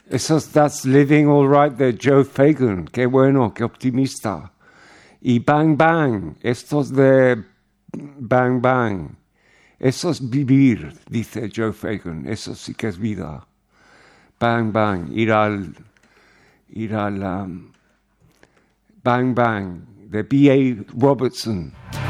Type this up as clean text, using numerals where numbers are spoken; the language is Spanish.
Eso That's Living All Right de Joe Fagan. Qué bueno, qué optimista. Y Bang Bang, estos de Bang Bang. Eso es vivir, dice Joe Fagan. Eso sí que es vida. Bang Bang, ir al Bang Bang de B.A. Robertson.